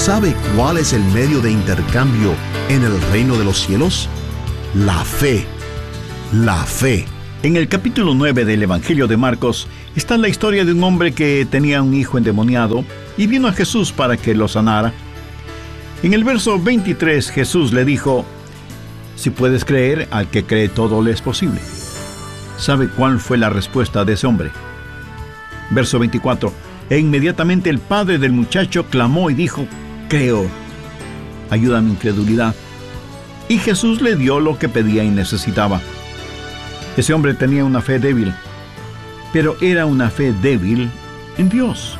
¿Sabe cuál es el medio de intercambio en el reino de los cielos? La fe. La fe. En el capítulo 9 del Evangelio de Marcos está la historia de un hombre que tenía un hijo endemoniado y vino a Jesús para que lo sanara. En el verso 23 Jesús le dijo: si puedes creer, al que cree todo le es posible. ¿Sabe cuál fue la respuesta de ese hombre? Verso 24: e inmediatamente el padre del muchacho clamó y dijo: creo, ayuda a mi incredulidad. Y Jesús le dio lo que pedía y necesitaba. Ese hombre tenía una fe débil, pero era una fe débil en Dios.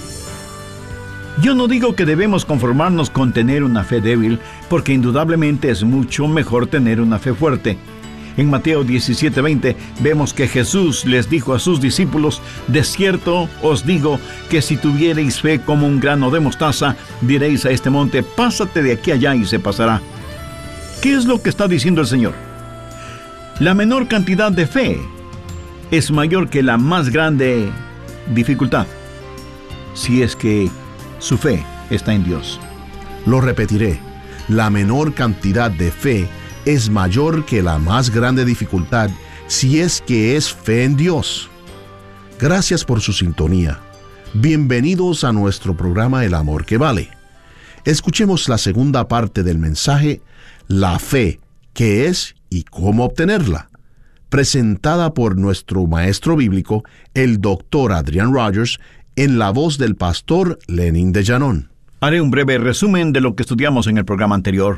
Yo no digo que debemos conformarnos con tener una fe débil, porque indudablemente es mucho mejor tener una fe fuerte. En Mateo 17:20 vemos que Jesús les dijo a sus discípulos: de cierto os digo que si tuviereis fe como un grano de mostaza, diréis a este monte: pásate de aquí allá, y se pasará. ¿Qué es lo que está diciendo el Señor? La menor cantidad de fe es mayor que la más grande dificultad, si es que su fe está en Dios. Lo repetiré: la menor cantidad de fe es mayor que la más grande dificultad, si es que es fe en Dios. Gracias por su sintonía. Bienvenidos a nuestro programa El Amor que Vale. Escuchemos la segunda parte del mensaje: la fe, ¿qué es y cómo obtenerla?, presentada por nuestro maestro bíblico, el Dr. Adrian Rogers, en la voz del pastor Lenin de Llanón. Haré un breve resumen de lo que estudiamos en el programa anterior.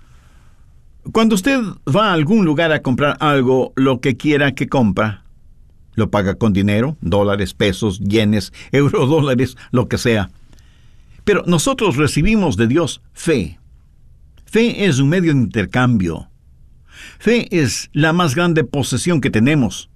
Cuando usted va a algún lugar a comprar algo, lo que quiera que compra, lo paga con dinero, dólares, pesos, yenes, eurodólares, lo que sea. Pero nosotros recibimos de Dios fe. Fe es un medio de intercambio. Fe es la más grande posesión que tenemos.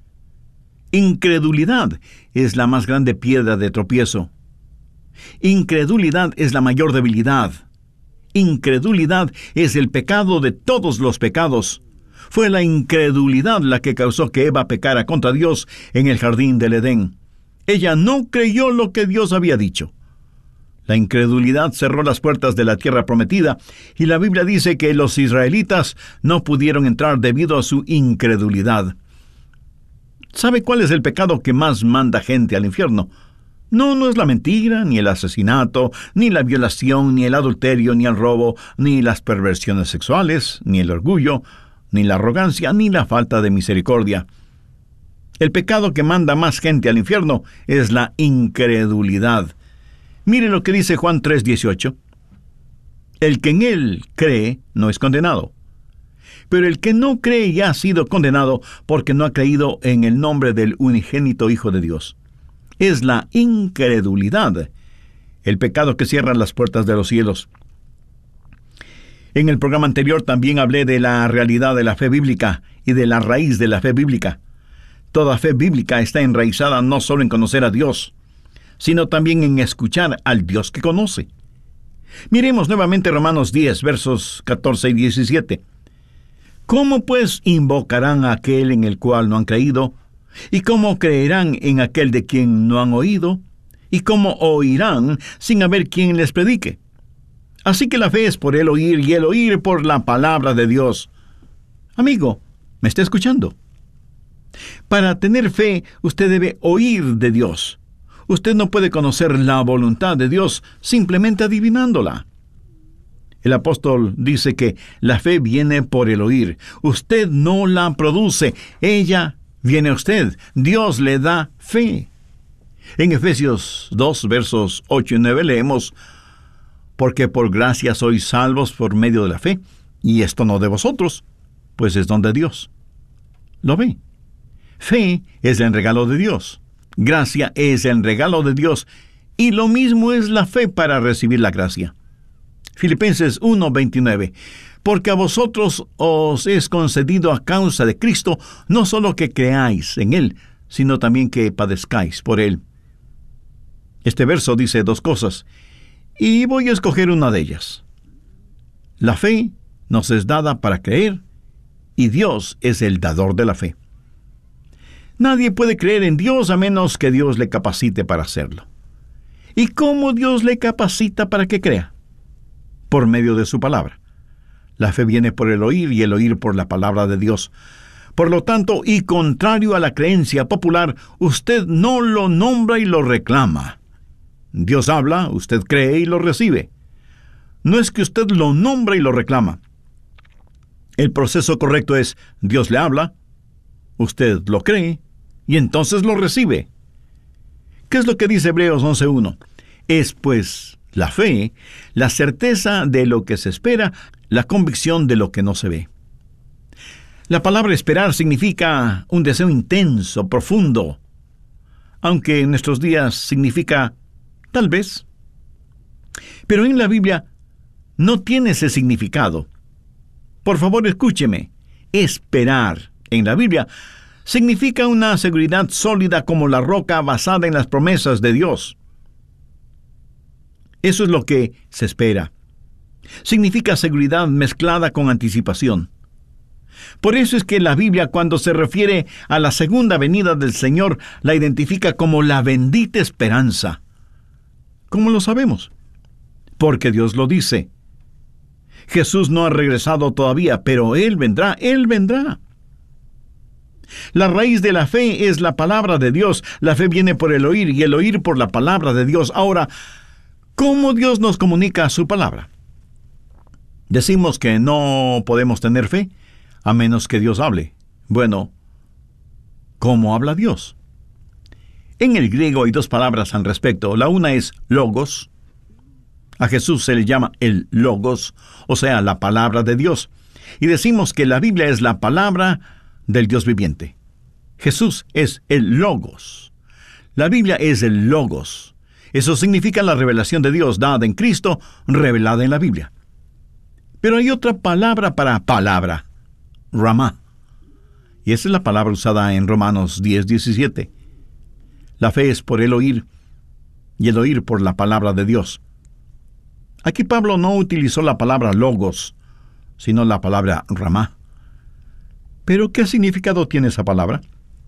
Incredulidad es la más grande piedra de tropiezo. Incredulidad es la mayor debilidad. Incredulidad es el pecado de todos los pecados. Fue la incredulidad la que causó que Eva pecara contra Dios en el jardín del Edén. Ella no creyó lo que Dios había dicho. La incredulidad cerró las puertas de la tierra prometida, y la Biblia dice que los israelitas no pudieron entrar debido a su incredulidad. ¿Sabe cuál es el pecado que más manda gente al infierno? No es la mentira, ni el asesinato, ni la violación, ni el adulterio, ni el robo, ni las perversiones sexuales, ni el orgullo, ni la arrogancia, ni la falta de misericordia. El pecado que manda más gente al infierno es la incredulidad. Mire lo que dice Juan 3:18. El que en él cree no es condenado, pero el que no cree ya ha sido condenado porque no ha creído en el nombre del unigénito Hijo de Dios. Es la incredulidad el pecado que cierra las puertas de los cielos. En el programa anterior también hablé de la realidad de la fe bíblica y de la raíz de la fe bíblica. Toda fe bíblica está enraizada no solo en conocer a Dios, sino también en escuchar al Dios que conoce. Miremos nuevamente Romanos 10, versos 14 y 17. ¿Cómo pues invocarán a aquel en el cual no han creído? ¿Y cómo creerán en aquel de quien no han oído? ¿Y cómo oirán sin haber quien les predique? Así que la fe es por el oír, y el oír por la palabra de Dios. Amigo, ¿me está escuchando? Para tener fe, usted debe oír de Dios. Usted no puede conocer la voluntad de Dios simplemente adivinándola. El apóstol dice que la fe viene por el oír. Usted no la produce, ella viene a usted. Dios le da fe. En Efesios 2, versos 8 y 9 leemos: porque por gracia sois salvos por medio de la fe, y esto no de vosotros, pues es don de Dios. ¿Lo ve? Fe es el regalo de Dios. Gracia es el regalo de Dios, y lo mismo es la fe para recibir la gracia. Filipenses 1:29. Porque a vosotros os es concedido a causa de Cristo, no solo que creáis en Él, sino también que padezcáis por Él. Este verso dice dos cosas, y voy a escoger una de ellas. La fe nos es dada para creer, y Dios es el dador de la fe. Nadie puede creer en Dios a menos que Dios le capacite para hacerlo. ¿Y cómo Dios le capacita para que crea? por medio de su palabra. La fe viene por el oír y el oír por la palabra de Dios. Por lo tanto, y contrario a la creencia popular, usted no lo nombra y lo reclama. Dios habla, usted cree y lo recibe. No es que usted lo nombra y lo reclama. El proceso correcto es, Dios le habla, usted lo cree, y entonces lo recibe. ¿Qué es lo que dice Hebreos 11:1? Es pues la fe, la certeza de lo que se espera, la convicción de lo que no se ve. La palabra esperar significa un deseo intenso, profundo, aunque en nuestros días significa tal vez. Pero en la Biblia no tiene ese significado. Por favor, escúcheme. Esperar en la Biblia significa una seguridad sólida como la roca basada en las promesas de Dios. Eso es lo que se espera. Significa seguridad mezclada con anticipación. Por eso es que la Biblia, cuando se refiere a la segunda venida del Señor, la identifica como la bendita esperanza. ¿Cómo lo sabemos? Porque Dios lo dice. Jesús no ha regresado todavía, pero Él vendrá, Él vendrá. La raíz de la fe es la palabra de Dios. La fe viene por el oír y el oír por la palabra de Dios. Ahora, ¿cómo Dios nos comunica su palabra? Decimos que no podemos tener fe a menos que Dios hable. Bueno, ¿cómo habla Dios? En el griego hay dos palabras al respecto. La una es logos. A Jesús se le llama el logos, o sea, la palabra de Dios. Y decimos que la Biblia es la palabra del Dios viviente. Jesús es el logos. La Biblia es el logos. Eso significa la revelación de Dios dada en Cristo, revelada en la Biblia. Pero hay otra palabra para palabra, Ramá. Y esa es la palabra usada en Romanos 10:17. La fe es por el oír, y el oír por la palabra de Dios. Aquí Pablo no utilizó la palabra logos, sino la palabra Ramá. ¿Pero qué significado tiene esa palabra?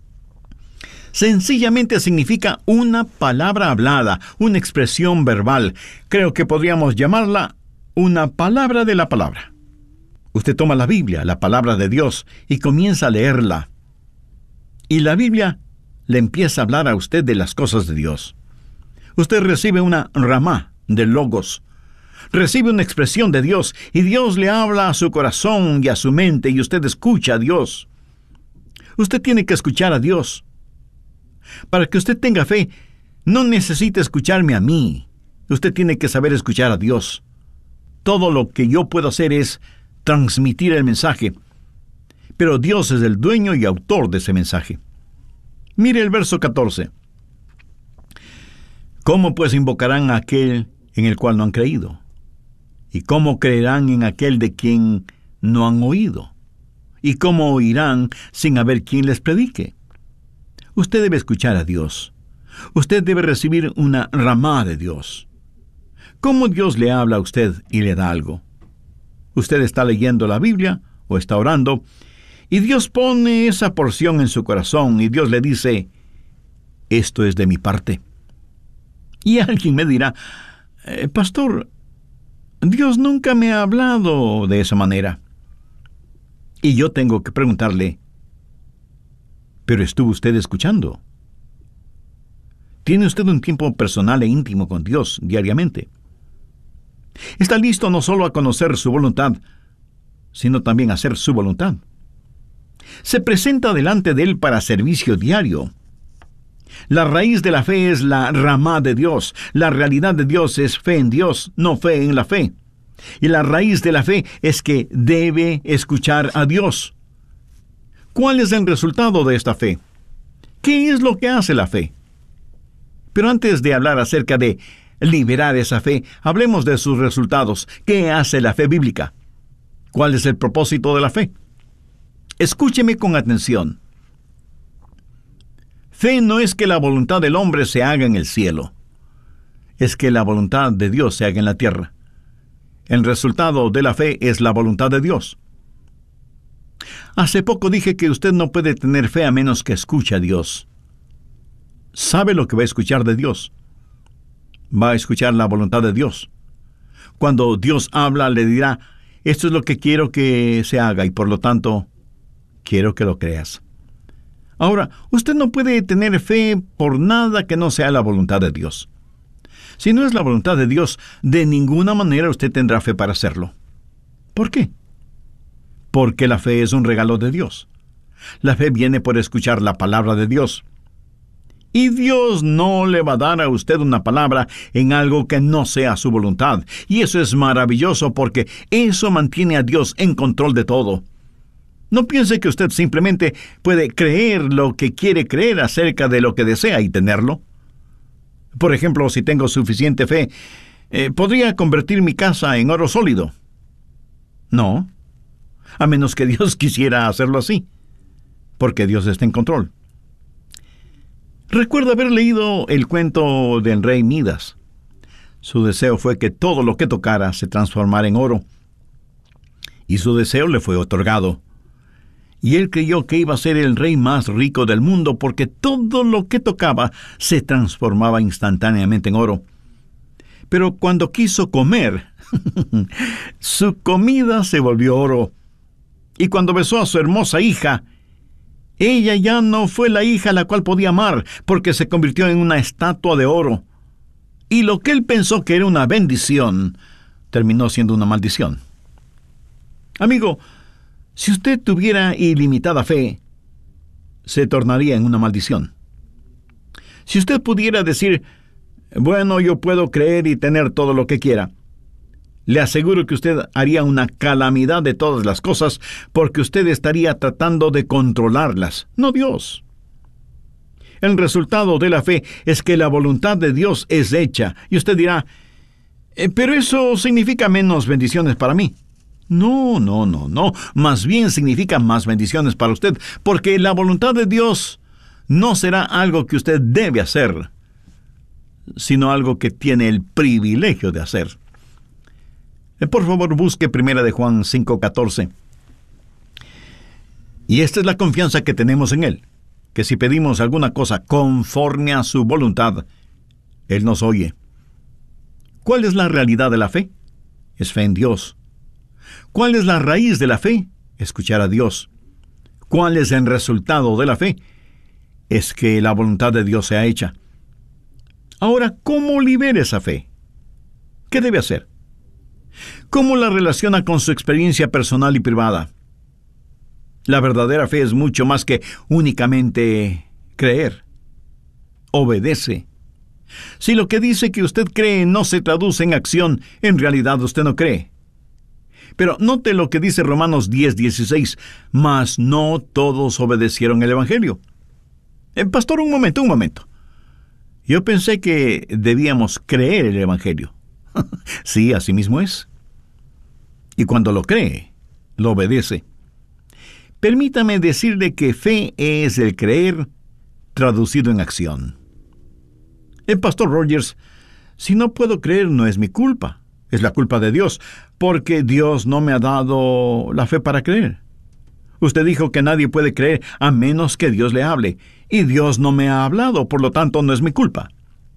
Sencillamente significa una palabra hablada, una expresión verbal. Creo que podríamos llamarla una palabra de la palabra. Usted toma la Biblia, la palabra de Dios, y comienza a leerla. Y la Biblia le empieza a hablar a usted de las cosas de Dios. Usted recibe una ramá de logos. Recibe una expresión de Dios, y Dios le habla a su corazón y a su mente, y usted escucha a Dios. Usted tiene que escuchar a Dios. Para que usted tenga fe, no necesita escucharme a mí. Usted tiene que saber escuchar a Dios. Todo lo que yo puedo hacer es transmitir el mensaje, pero Dios es el dueño y autor de ese mensaje. Mire el verso 14. ¿Cómo pues invocarán a aquel en el cual no han creído? ¿Y cómo creerán en aquel de quien no han oído? ¿Y cómo oirán sin haber quien les predique? Usted debe escuchar a Dios. Usted debe recibir una ramá de Dios. ¿Cómo Dios le habla a usted y le da algo? Usted está leyendo la Biblia o está orando, y Dios pone esa porción en su corazón, y Dios le dice, esto es de mi parte. Y alguien me dirá, pastor, Dios nunca me ha hablado de esa manera. Y yo tengo que preguntarle, ¿pero estuvo usted escuchando? ¿Tiene usted un tiempo personal e íntimo con Dios diariamente? ¿Está listo no solo a conocer su voluntad, sino también a hacer su voluntad? Se presenta delante de Él para servicio diario. La raíz de la fe es la ramá de Dios. La realidad de Dios es fe en Dios, no fe en la fe. Y la raíz de la fe es que debe escuchar a Dios. ¿Cuál es el resultado de esta fe? ¿Qué es lo que hace la fe? Pero antes de hablar acerca de liberar esa fe, hablemos de sus resultados. ¿Qué hace la fe bíblica? ¿Cuál es el propósito de la fe? Escúcheme con atención. Fe no es que la voluntad del hombre se haga en el cielo. Es que la voluntad de Dios se haga en la tierra. El resultado de la fe es la voluntad de Dios. Hace poco dije que usted no puede tener fe a menos que escuche a Dios. ¿Sabe lo que va a escuchar de Dios? Va a escuchar la voluntad de Dios. Cuando Dios habla, le dirá, esto es lo que quiero que se haga y por lo tanto, quiero que lo creas. Ahora, usted no puede tener fe por nada que no sea la voluntad de Dios. Si no es la voluntad de Dios, de ninguna manera usted tendrá fe para hacerlo. ¿Por qué? Porque la fe es un regalo de Dios. La fe viene por escuchar la palabra de Dios. Y Dios no le va a dar a usted una palabra en algo que no sea su voluntad. Y eso es maravilloso porque eso mantiene a Dios en control de todo. No piense que usted simplemente puede creer lo que quiere creer acerca de lo que desea y tenerlo. Por ejemplo, si tengo suficiente fe, ¿podría convertir mi casa en oro sólido? No, a menos que Dios quisiera hacerlo así, porque Dios está en control. Recuerdo haber leído el cuento del rey Midas. Su deseo fue que todo lo que tocara se transformara en oro. Y su deseo le fue otorgado. Y él creyó que iba a ser el rey más rico del mundo porque todo lo que tocaba se transformaba instantáneamente en oro. Pero cuando quiso comer, su comida se volvió oro. Y cuando besó a su hermosa hija, ella ya no fue la hija a la cual podía amar, porque se convirtió en una estatua de oro. Y lo que él pensó que era una bendición, terminó siendo una maldición. Amigo, si usted tuviera ilimitada fe, se tornaría en una maldición. Si usted pudiera decir, bueno, yo puedo creer y tener todo lo que quiera, le aseguro que usted haría una calamidad de todas las cosas porque usted estaría tratando de controlarlas, no Dios. El resultado de la fe es que la voluntad de Dios es hecha. Y usted dirá, pero eso significa menos bendiciones para mí. No. Más bien significa más bendiciones para usted, porque la voluntad de Dios no será algo que usted debe hacer, sino algo que tiene el privilegio de hacer. Por favor, busque 1 de Juan 5:14. Y esta es la confianza que tenemos en Él, que si pedimos alguna cosa conforme a su voluntad, Él nos oye. ¿Cuál es la realidad de la fe? Es fe en Dios. ¿Cuál es la raíz de la fe? Escuchar a Dios. ¿Cuál es el resultado de la fe? Es que la voluntad de Dios sea hecha. Ahora, ¿cómo libera esa fe? ¿Qué debe hacer? ¿Cómo la relaciona con su experiencia personal y privada? La verdadera fe es mucho más que únicamente creer. Obedece. Si lo que dice que usted cree no se traduce en acción, en realidad usted no cree. Pero note lo que dice Romanos 10:16. Mas no todos obedecieron el Evangelio. Pastor, un momento. Yo pensé que debíamos creer el Evangelio. Sí, así mismo es. Y cuando lo cree, lo obedece. Permítame decirle que fe es el creer traducido en acción. Pastor Rogers, si no puedo creer no es mi culpa, es la culpa de Dios, porque Dios no me ha dado la fe para creer. Usted dijo que nadie puede creer a menos que Dios le hable, y Dios no me ha hablado, por lo tanto no es mi culpa.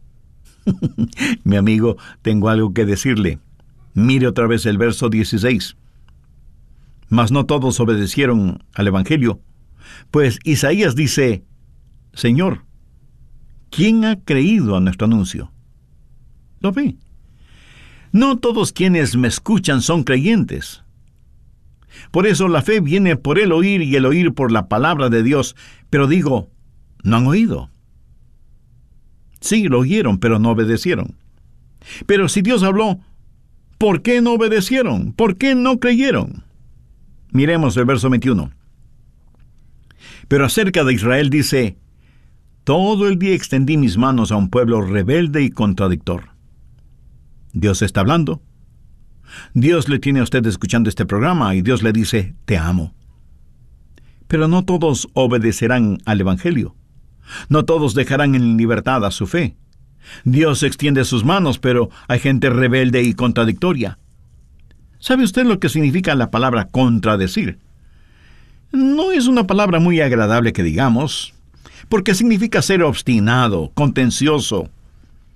Mi amigo, tengo algo que decirle. Mire otra vez el verso 16. Mas no todos obedecieron al Evangelio, pues Isaías dice, Señor, ¿quién ha creído a nuestro anuncio? ¿Lo ve? No todos quienes me escuchan son creyentes. Por eso la fe viene por el oír y el oír por la palabra de Dios. Pero digo, no han oído. Sí, lo oyeron, pero no obedecieron. Pero si Dios habló, ¿por qué no obedecieron? ¿Por qué no creyeron? Miremos el verso 21. Pero acerca de Israel dice, todo el día extendí mis manos a un pueblo rebelde y contradictor. Dios está hablando. Dios le tiene a usted escuchando este programa y Dios le dice, te amo. Pero no todos obedecerán al Evangelio. No todos dejarán en libertad a su fe. Dios extiende sus manos, pero hay gente rebelde y contradictoria. ¿Sabe usted lo que significa la palabra contradecir? No es una palabra muy agradable que digamos, porque significa ser obstinado, contencioso.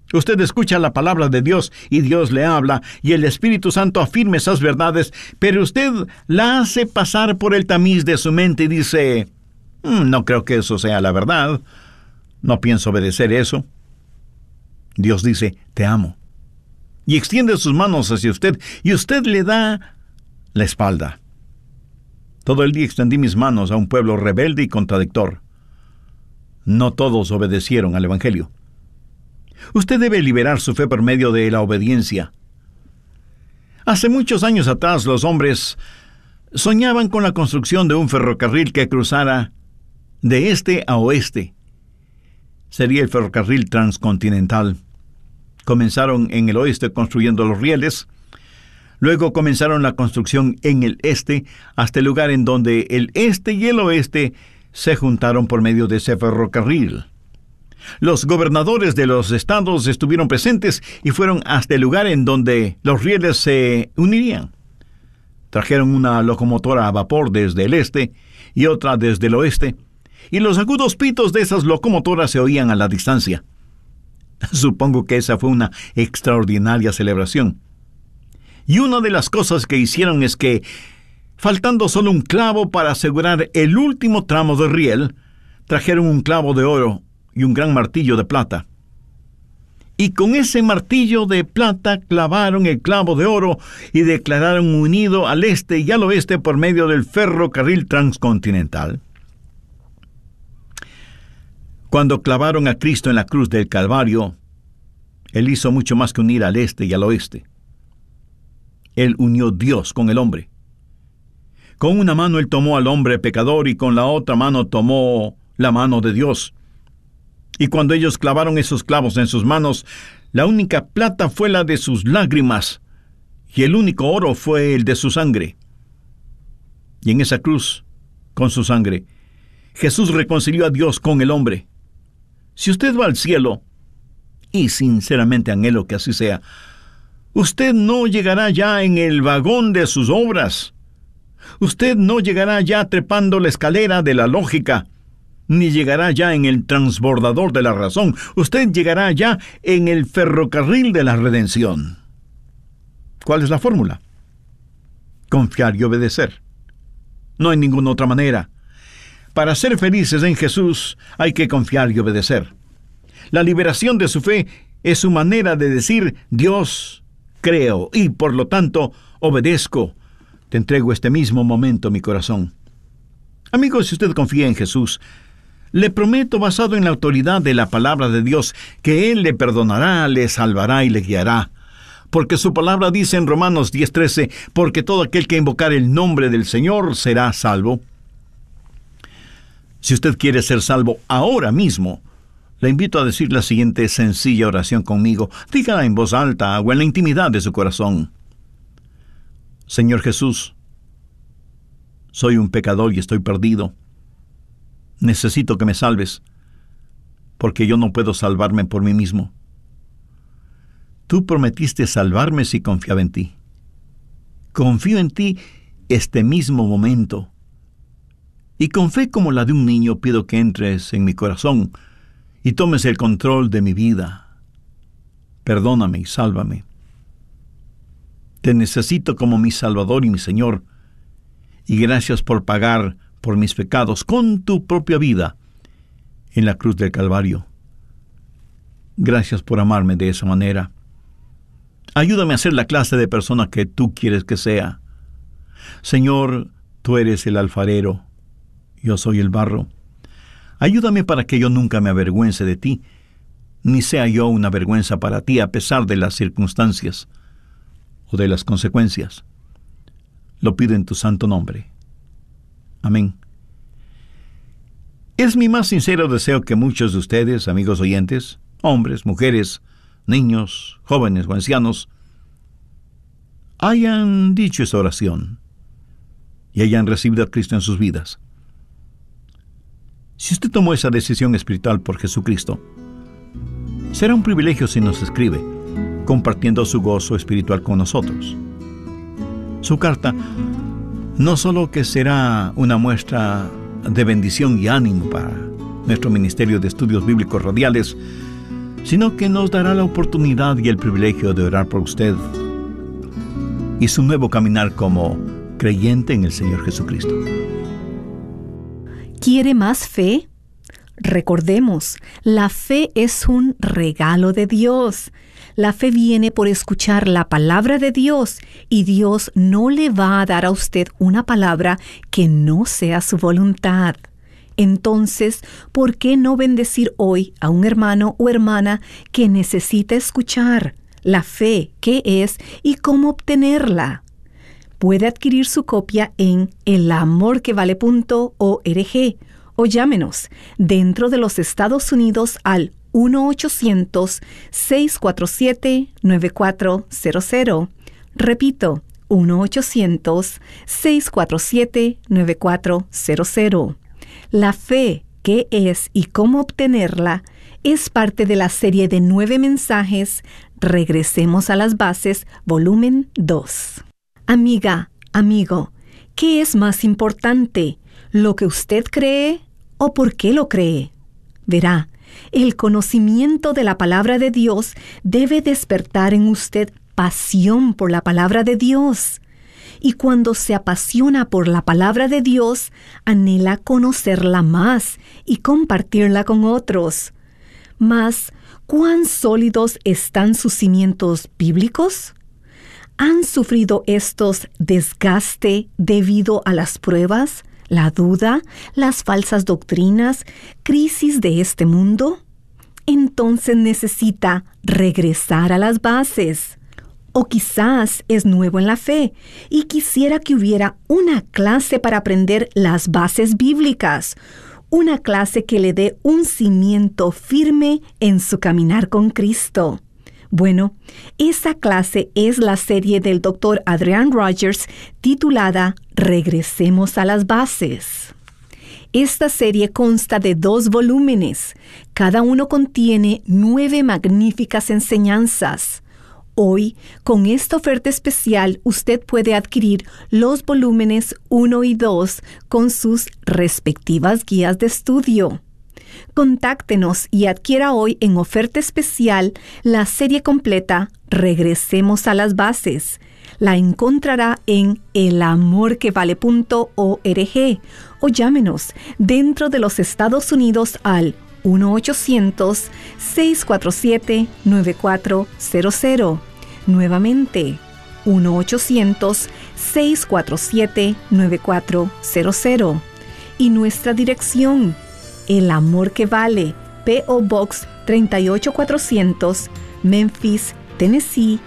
Usted escucha la palabra de Dios y Dios le habla y el Espíritu Santo afirma esas verdades, pero usted la hace pasar por el tamiz de su mente y dice, no creo que eso sea la verdad, no pienso obedecer eso. Dios dice, te amo, y extiende sus manos hacia usted y usted le da la espalda. Todo el día extendí mis manos a un pueblo rebelde y contradictor. No todos obedecieron al Evangelio. Usted debe liberar su fe por medio de la obediencia. Hace muchos años atrás, los hombres soñaban con la construcción de un ferrocarril que cruzara de este a oeste. Sería el ferrocarril transcontinental. Comenzaron en el oeste construyendo los rieles. Luego comenzaron la construcción en el este, hasta el lugar en donde el este y el oeste se juntaron por medio de ese ferrocarril. Los gobernadores de los estados estuvieron presentes y fueron hasta el lugar en donde los rieles se unirían. Trajeron una locomotora a vapor desde el este y otra desde el oeste, y los agudos pitos de esas locomotoras se oían a la distancia. Supongo que esa fue una extraordinaria celebración. Y una de las cosas que hicieron es que, faltando solo un clavo para asegurar el último tramo de riel, trajeron un clavo de oro y un gran martillo de plata. Y con ese martillo de plata clavaron el clavo de oro y declararon unido al este y al oeste por medio del ferrocarril transcontinental. Cuando clavaron a Cristo en la cruz del Calvario, Él hizo mucho más que unir al este y al oeste. Él unió Dios con el hombre. Con una mano Él tomó al hombre pecador y con la otra mano tomó la mano de Dios. Y cuando ellos clavaron esos clavos en sus manos, la única plata fue la de sus lágrimas y el único oro fue el de su sangre. Y en esa cruz, con su sangre, Jesús reconcilió a Dios con el hombre. Si usted va al cielo, y sinceramente anhelo que así sea, usted no llegará ya en el vagón de sus obras. Usted no llegará ya trepando la escalera de la lógica, ni llegará ya en el transbordador de la razón. Usted llegará ya en el ferrocarril de la redención. ¿Cuál es la fórmula? Confiar y obedecer. No hay ninguna otra manera. Para ser felices en Jesús hay que confiar y obedecer. La liberación de su fe es su manera de decir, Dios, creo y por lo tanto obedezco. Te entrego este mismo momento mi corazón. Amigos, si usted confía en Jesús, le prometo, basado en la autoridad de la palabra de Dios, que Él le perdonará, le salvará y le guiará. Porque su palabra dice en Romanos 10:13, porque todo aquel que invocar el nombre del Señor será salvo. Si usted quiere ser salvo ahora mismo, le invito a decir la siguiente sencilla oración conmigo. Dígala en voz alta o en la intimidad de su corazón. Señor Jesús, soy un pecador y estoy perdido. Necesito que me salves, porque yo no puedo salvarme por mí mismo. Tú prometiste salvarme si confiaba en ti. Confío en ti este mismo momento. Y con fe como la de un niño pido que entres en mi corazón y tomes el control de mi vida. Perdóname y sálvame. Te necesito como mi Salvador y mi Señor. Y gracias por pagar por mis pecados con tu propia vida en la cruz del Calvario. Gracias por amarme de esa manera. Ayúdame a ser la clase de persona que tú quieres que sea. Señor, tú eres el alfarero, yo soy el barro. Ayúdame para que yo nunca me avergüence de ti, ni sea yo una vergüenza para ti a pesar de las circunstancias o de las consecuencias. Lo pido en tu santo nombre. Amén. Es mi más sincero deseo que muchos de ustedes, amigos oyentes, hombres, mujeres, niños, jóvenes o ancianos, hayan dicho esa oración y hayan recibido a Cristo en sus vidas. Si usted tomó esa decisión espiritual por Jesucristo, será un privilegio si nos escribe, compartiendo su gozo espiritual con nosotros. Su carta no solo que será una muestra de bendición y ánimo para nuestro Ministerio de Estudios Bíblicos Radiales, sino que nos dará la oportunidad y el privilegio de orar por usted y su nuevo caminar como creyente en el Señor Jesucristo. ¿Quiere más fe? Recordemos, la fe es un regalo de Dios. La fe viene por escuchar la palabra de Dios, y Dios no le va a dar a usted una palabra que no sea su voluntad. Entonces, ¿por qué no bendecir hoy a un hermano o hermana que necesita escuchar la fe, qué es y cómo obtenerla? Puede adquirir su copia en elamorquevale.org o llámenos dentro de los Estados Unidos al 1-800-647-9400. Repito, 1-800-647-9400. La fe, qué es y cómo obtenerla, es parte de la serie de 9 mensajes Regresemos a las Bases, volumen 2. Amiga, amigo, ¿qué es más importante? ¿Lo que usted cree o por qué lo cree? Verá, el conocimiento de la palabra de Dios debe despertar en usted pasión por la palabra de Dios. Y cuando se apasiona por la palabra de Dios, anhela conocerla más y compartirla con otros. Mas, ¿cuán sólidos están sus cimientos bíblicos? ¿Han sufrido estos desgaste debido a las pruebas, la duda, las falsas doctrinas, crisis de este mundo? Entonces necesita regresar a las bases. O quizás es nuevo en la fe y quisiera que hubiera una clase para aprender las bases bíblicas, una clase que le dé un cimiento firme en su caminar con Cristo. Bueno, esa clase es la serie del Dr. Adrian Rogers titulada Regresemos a las Bases. Esta serie consta de 2 volúmenes. Cada uno contiene 9 magníficas enseñanzas. Hoy, con esta oferta especial, usted puede adquirir los volúmenes 1 y 2 con sus respectivas guías de estudio. Contáctenos y adquiera hoy en oferta especial la serie completa Regresemos a las Bases. La encontrará en elamorquevale.org o llámenos dentro de los Estados Unidos al 1-800-647-9400. Nuevamente, 1-800-647-9400. Y nuestra dirección, El Amor que Vale, P.O. Box 38400, Memphis, Tennessee,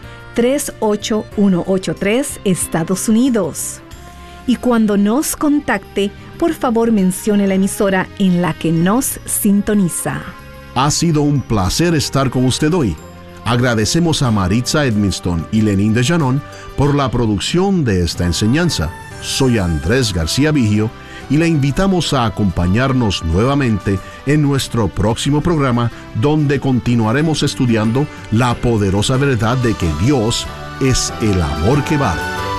38183, Estados Unidos. Y cuando nos contacte, por favor mencione la emisora en la que nos sintoniza. Ha sido un placer estar con usted hoy. Agradecemos a Maritza Edmiston y Lenín de Llanón por la producción de esta enseñanza. Soy Andrés García Vigio y le invitamos a acompañarnos nuevamente en nuestro próximo programa, donde continuaremos estudiando la poderosa verdad de que Dios es el amor que vale.